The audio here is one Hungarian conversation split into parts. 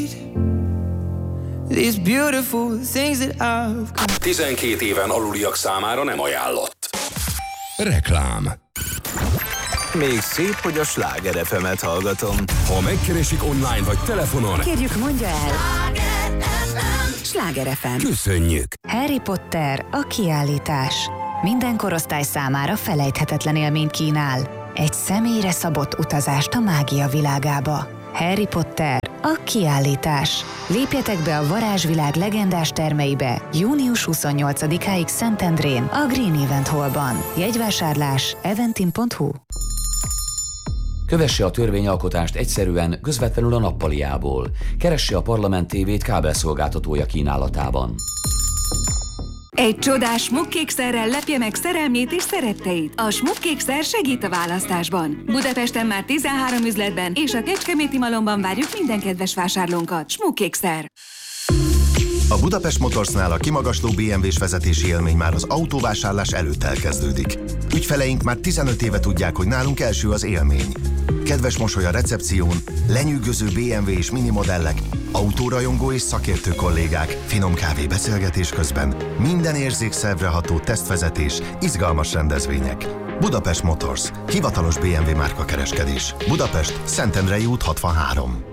These beautiful things that I've got. 12 éven aluliak számára nem ajánlott. Reklám. Még szép, hogy a Sláger FM-et hallgatom. Ha megkeresik online vagy telefonon, kérjük, mondja el. Sláger FM. Köszönjük. Harry Potter, a kiállítás. Minden korosztály számára felejthetetlen élményt kínál. Egy személyre szabott utazást a mágia világába. Harry Potter, a kiállítás. Lépjetek be a varázsvilág legendás termeibe június 28-áig Szentendrén, a Green Event Hallban. Jegyvásárlás eventim.hu. Kövesse a törvényalkotást egyszerűen, közvetlenül a nappaliából. Keresse a Parlament TV-t kábelszolgáltatója kínálatában. Egy csodás smukkkékszerrel lepje meg szerelmét és szeretteit. A smukkkékszer segít a választásban. Budapesten már 13 üzletben és a Kecskeméti Malomban várjuk minden kedves vásárlónkat. Smukkkékszer. A Budapest Motorsnál a kimagasló BMW-s vezetési élmény már az autóvásárlás előtt elkezdődik. Ügyfeleink már 15 éve tudják, hogy nálunk első az élmény. Kedves mosoly a recepción, lenyűgöző BMW és mini modellek, autórajongó és szakértő kollégák, finom kávé beszélgetés közben, minden érzékszervre ható tesztvezetés, izgalmas rendezvények. Budapest Motors, hivatalos BMW márkakereskedés. Budapest, Szentendrei út 63.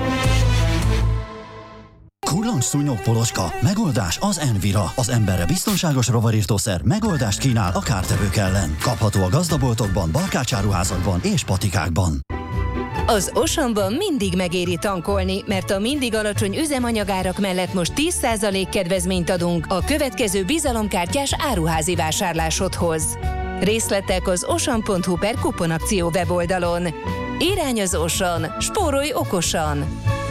Kullancs szúnyog poloska. Megoldás az Envira. Az emberre biztonságos rovarirtószer megoldást kínál a kártevők ellen. Kapható a gazdaboltokban, barkácsáruházakban és patikákban. Az Oceanban mindig megéri tankolni, mert a mindig alacsony üzemanyagárak mellett most 10% kedvezményt adunk a következő bizalomkártyás áruházi vásárlásodhoz. Részletek az ocean.hu/kuponakció weboldalon. Irány az Ocean, spórolj okosan!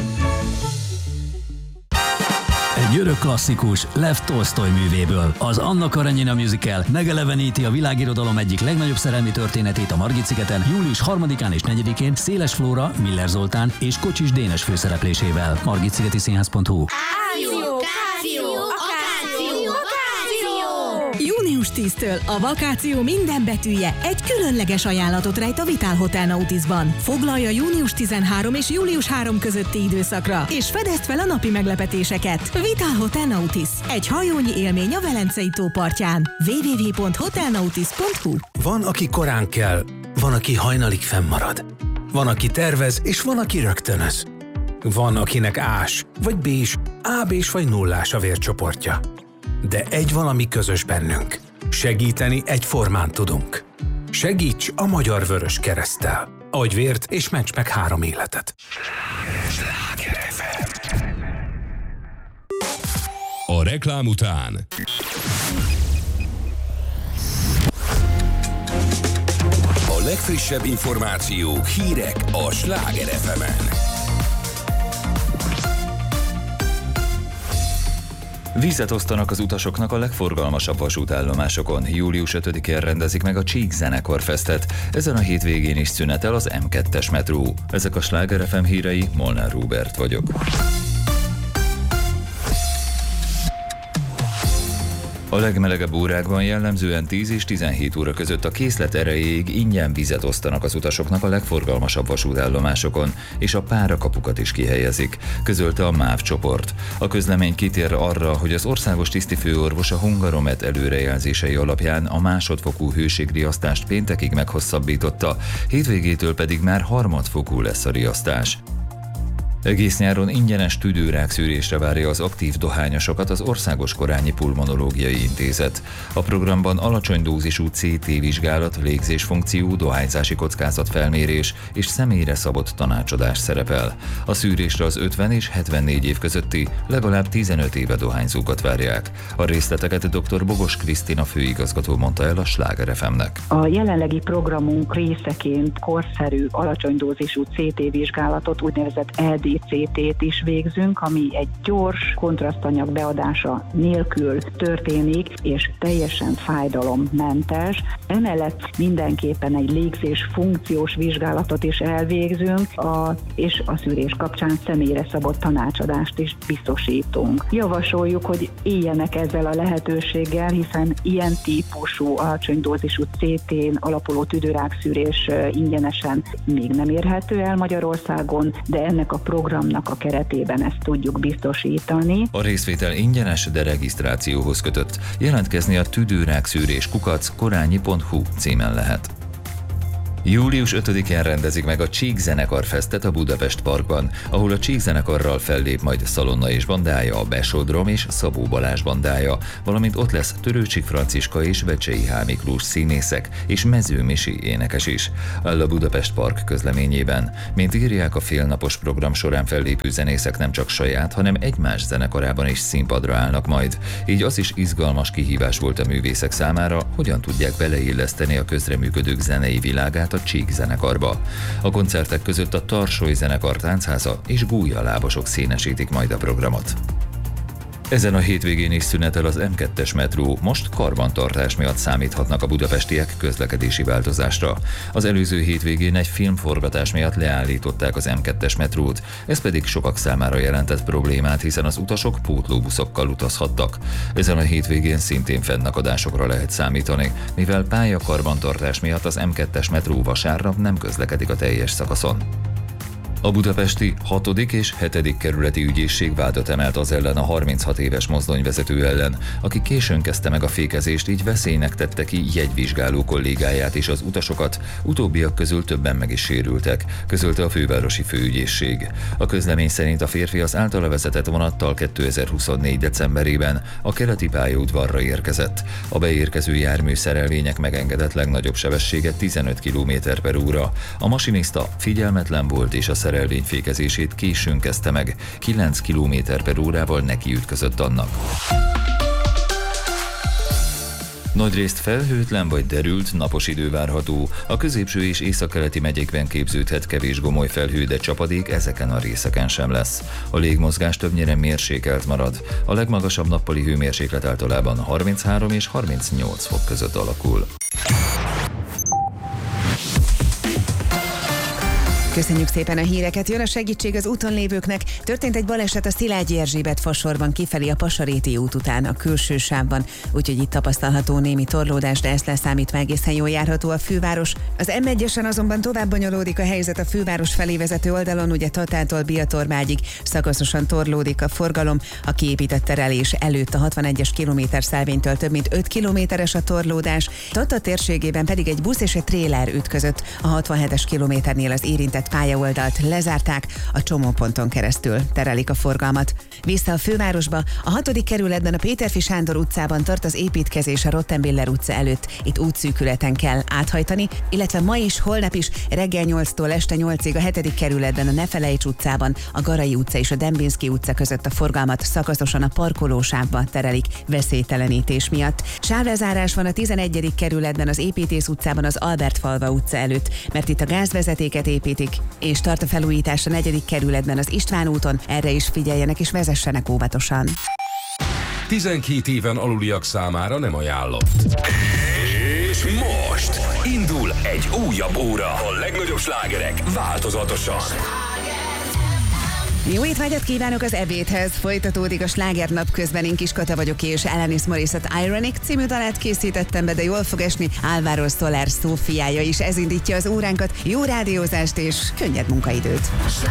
Egy örök klasszikus Lev Tolsztoj művéből. Az Anna Karenina musical megeleveníti a világirodalom egyik legnagyobb szerelmi történetét a Margit-szigeten július 3-án és 4-én Széles Flóra, Miller Zoltán és Kocsis Dénes főszereplésével. Margitszigetiszínház.hu. Június 10-től a vakáció minden betűje egy különleges ajánlatot rejt a Vitál Hotel Nautisban. Foglalja június 13 és július 3 közötti időszakra, és fedezd fel a napi meglepetéseket. Vitál Hotel Nautis. Egy hajónyi élmény a Velencei tó partján. www.hotelnautis.hu. Van, aki korán kell, van, aki hajnalig fennmarad. Van, aki tervez, és van, aki rögtönöz. Van, akinek ás, vagy bés, AB-s vagy nullás a vércsoportja. De egy valami közös bennünk. Segíteni egyformán tudunk. Segíts a Magyar Vörös Kereszttel. Adj vért és ments meg 3 életet. Sláger FM. A reklám után a legfrissebb információk, hírek a Sláger FM-en. Vízet osztanak az utasoknak a legforgalmasabb vasútállomásokon. Július 5-én rendezik meg a Csík Zenekarfestet. Ezen a hétvégén is szünetel az M2-es metró. Ezek a Sláger FM hírei, Molnár Róbert vagyok. A legmelegebb órákban jellemzően 10 és 17 óra között a készlet erejéig ingyen vizet osztanak az utasoknak a legforgalmasabb vasútállomásokon, és a párakapukat is kihelyezik, közölte a MÁV csoport. A közlemény kitér arra, hogy az országos tisztifőorvos a Hungaromet előrejelzései alapján a másodfokú hőségriasztást péntekig meghosszabbította, hétvégétől pedig már harmadfokú lesz a riasztás. Egész nyáron ingyenes tüdőrákszűrésre várja az aktív dohányosokat az Országos Korányi Pulmonológiai Intézet. A programban alacsony dózisú CT vizsgálat, légzésfunkció, dohányzási kockázatfelmérés és személyre szabott tanácsadás szerepel. A szűrésre az 50 és 74 év közötti, legalább 15 éve dohányzókat várják. A részleteket dr. Bogos Krisztina főigazgató mondta el a Sláger FM-nek. A jelenlegi programunk részeként korszerű, alacsony dózisú CT vizsgálatot, úgynevezett EDCT-t is végzünk, ami egy gyors kontrasztanyag beadása nélkül történik, és teljesen fájdalommentes. Emellett mindenképpen egy légzés funkciós vizsgálatot is elvégzünk, és a szűrés kapcsán személyre szabott tanácsadást is biztosítunk. Javasoljuk, hogy éljenek ezzel a lehetőséggel, hiszen ilyen típusú alacsony dózisú CT-n alapuló tüdőrákszűrés ingyenesen még nem érhető el Magyarországon, de ennek a programnak programnak a keretében ezt tudjuk biztosítani. A részvétel ingyenes, de regisztrációhoz kötött. Jelentkezni a tüdőrákszűrés@korányi.hu címen lehet. Július 5-én rendezik meg a Csík Zenekar Festet a Budapest Parkban, ahol a Csík Zenekarral fellép majd Szalonna és bandája, a Besodrom és Szabó Balázs bandája, valamint ott lesz Törőcsik Franciska és Vecsei H. Miklós színészek és Mező Misi énekes is. Áll a Budapest Park közleményében. Mint írják, a félnapos program során fellépő zenészek nem csak saját, hanem egymás zenekarában is színpadra állnak majd. Így az is izgalmas kihívás volt a művészek számára, hogyan tudják beleilleszteni a közreműködők zenei világát a Csík zenekarba. A koncertek között a Tarsoly zenekar táncháza és Gúlya lábosok színesítik majd a programot. Ezen a hétvégén is szünetel az M2-es metró, most karbantartás miatt számíthatnak a budapestiek közlekedési változásra. Az előző hétvégén egy filmforgatás miatt leállították az M2-es metrót, ez pedig sokak számára jelentett problémát, hiszen az utasok pótlóbuszokkal utazhattak. Ezen a hétvégén szintén fennakadásokra lehet számítani, mivel pályakarbantartás miatt az M2-es metró vasárnap nem közlekedik a teljes szakaszon. A budapesti 6. és 7. kerületi ügyészség vádat emelt az ellen, a 36 éves mozdonyvezető ellen, aki későn kezdte meg a fékezést, így veszélynek tette ki jegyvizsgáló kollégáját és az utasokat, utóbbiak közül többen meg is sérültek, közölte a fővárosi főügyészség. A közlemény szerint a férfi az általa vezetett vonattal 2024. decemberében a keleti pályaudvarra érkezett. A beérkező jármű szerelvények megengedett legnagyobb sebessége 15 km/h. A masinista figyelmetlen volt és a szerelvény fékezését későn kezdte meg, 9 km/h nekiütközött annak. Nagyrészt felhőtlen vagy derült, napos idő várható. A középső és északkeleti megyékben képződhet kevés gomoly felhő, de csapadék ezeken a részeken sem lesz. A légmozgás többnyire mérsékelt marad. A legmagasabb nappali hőmérséklet általában 33 és 38 fok között alakul. Köszönjük szépen a híreket, jön a segítség az úton lévőknek. Történt egy baleset a Szilágyi Erzsébet fasorban kifelé a Pasaréti út után a külső sávban, úgyhogy itt tapasztalható némi torlódás, de ezt leszámítva egészen jól járható a főváros. Az M1-esen azonban tovább bonyolódik a helyzet a főváros felé vezető oldalon, ugye Tatától Biatormágyig szakaszosan torlódik a forgalom, a kiépített terelés előtt a 61-es kilométerszálvénytől több mint 5 kilométeres a torlódás, Tata térségében pedig egy busz és egy tréler ütközött, a 67-es kilométernél az érintett pályaoldalt lezárták, a csomóponton keresztül terelik a forgalmat. Vissza a fővárosba, a 6. kerületben a Péterfi Sándor utcában tart az építkezés a Rottenbiller utca előtt. Itt útszűkületen kell áthajtani, illetve ma is, holnap is reggel 8-tól este 8-ig a 7. kerületben a Nefelejts utcában, a Garai utca és a Dembinski utca között a forgalmat szakaszosan a parkolósávba terelik veszélytelenítés miatt. Sávlezárás van a 11. kerületben az Építész utcában az Albertfalva utca előtt, mert itt a gázvezetéket építik, és tart a felújítás a 4. kerületben az István úton, erre is figyeljenek és vezessenek óvatosan. 12 éven aluliak számára nem ajánlott. És most indul egy újabb óra. A legnagyobb slágerek változatosan. Jó étvágyat kívánok az ebédhez! Folytatódik a Sláger napközben, én Kis Kata vagyok, és Alanis Morissette Ironic című dalát készítettem be, de jól fog esni Álvaro Soler Szófiája is. Ez indítja az óránkat, jó rádiózást és könnyed munkaidőt!